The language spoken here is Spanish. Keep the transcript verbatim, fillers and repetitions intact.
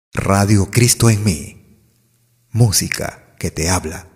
Radio Cristo en mí. Música que te habla.